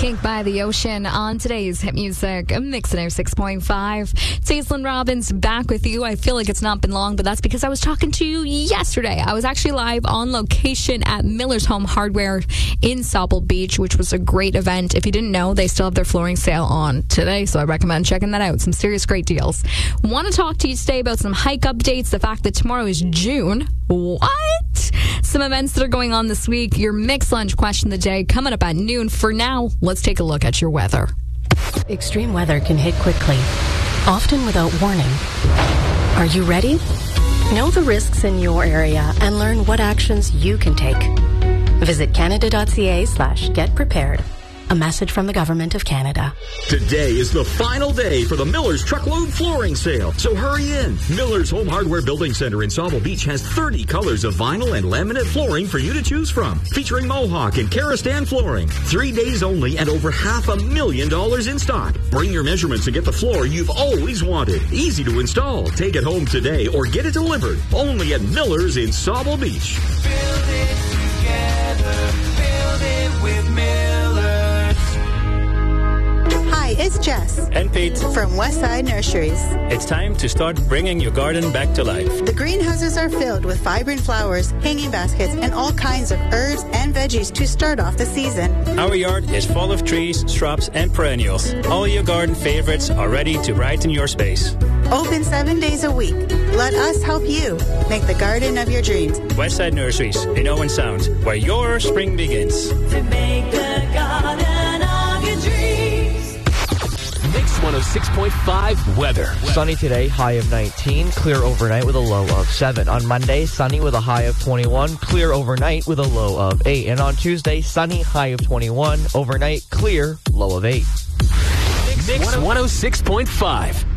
Cake by the Ocean on today's Hit Music Mix 6.5. Aislinn Robbins back with you. I feel like it's not been long, but that's because I was talking to you yesterday. I was actually live on location at Miller's Home Hardware in Sauble Beach, which was a great event. If you didn't know, they still have their flooring sale on today, so I recommend checking that out. Some serious great deals. Want to talk to you today about some hike updates, the fact that tomorrow is June. What? Some events that are going on this week. Your Mix Lunch question of the day coming up at noon. For now, let's take a look at your weather. Extreme weather can hit quickly, often without warning. Are you ready? Know the risks in your area and learn what actions you can take. Visit canada.ca/getprepared. A message from the Government of Canada. Today is the final day for the Miller's Truckload Flooring Sale, so hurry in. Miller's Home Hardware Building Center in Sauble Beach has 30 colors of vinyl and laminate flooring for you to choose from, featuring Mohawk and Karastan flooring. 3 days only and over $500,000 in stock. Bring your measurements and get the floor you've always wanted. Easy to install. Take it home today or get it delivered. Only at Miller's in Sauble Beach. Build it together. Build it with Millers. Hi, it's Jess. And Pete. From Westside Nurseries. It's time to start bringing your garden back to life. The greenhouses are filled with vibrant flowers, hanging baskets, and all kinds of herbs and veggies to start off the season. Our yard is full of trees, shrubs, and perennials. All your garden favorites are ready to brighten your space. Open 7 days a week. Let us help you make the garden of your dreams. Westside Nurseries in Owen Sound, where your spring begins. To make the garden of your dreams. Mix 106.5 weather. Sunny today, high of 19. Clear overnight with a low of 7. On Monday, sunny with a high of 21. Clear overnight with a low of 8. And on Tuesday, sunny, high of 21. Overnight, clear, low of 8. Mix 106.5.